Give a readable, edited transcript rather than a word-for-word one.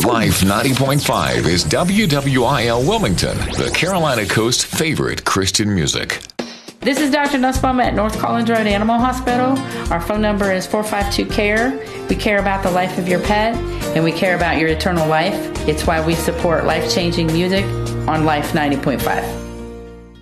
Life 90.5 is WWIL Wilmington, the Carolina Coast's favorite Christian music. This is Dr. Nussbaum at North Collins Road Animal Hospital. Our phone number is 452-CARE. We care about the life of your pet, and we care about your eternal life. It's why we support life-changing music on Life 90.5.